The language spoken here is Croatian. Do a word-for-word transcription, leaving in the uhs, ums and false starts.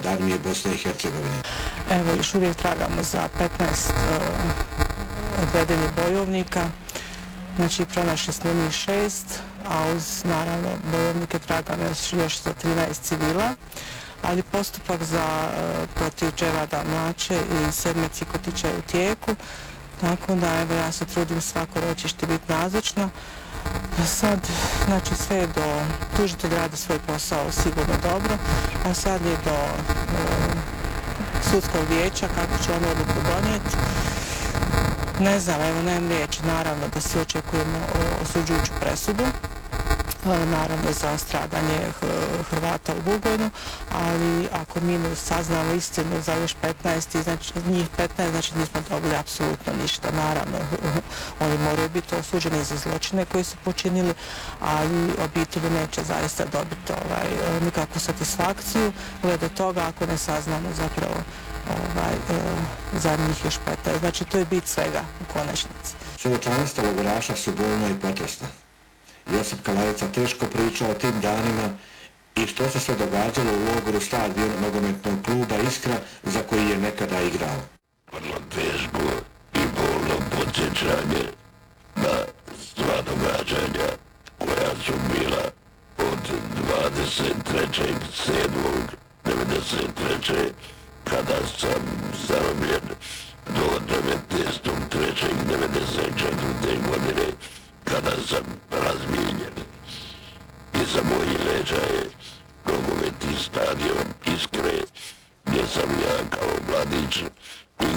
armije Bosne i Hercegovine? Evo, još uvijek tragamo za petnaest uh, odvedenih bojovnika. Znači, pronašli smo njih šest, a uz, naravno, bojovnike tragamo još, još za trinaest civila. Ali postupak za uh, protiv Dževada Mlače i Sedme Cikotića je u tijeku. Tako da, evo, ja se trudim svako ročište biti nazočno. Sad, znači, sve je do, tužitelj radi svoj posao sigurno dobro, a sad je do uh, sudskog vijeća kako će on odluku donijeti. Ne znam, evo, nemam riječi, naravno da svi očekujemo osuđujuću presudu, naravno za stradanje Hrvata u Bugojnu, ali ako mi ne saznamo istinu za još petnaest, znači njih petnaest, znači nismo dobili apsolutno ništa. Naravno, oni moraju biti osuđeni za zločine koji su počinili, ali obitelji neće zaista dobiti ovaj, nikakvu satisfakciju glede toga ako ne saznamo zapravo ovaj, za njih još petnaest. Znači to je bit svega u konačnici. Svjedočanstva logoraša su bolna i potresna. Josip Kalajica teško pričao o tim danima i što se sve događalo u logoru stadion nogometnog kluba Iskra za koji je nekada igrao. Vrlo teško i bolno podsjećanje na sva događanja koja su bila od dvadeset trećeg sedmog devedeset treće kada sam zarobljen do devetnaestog trećeg devedeset četvrte godine kada sam razmijenjen. Iza mojih leđa je nogometni stadion Iskre, gdje sam ja kao mladić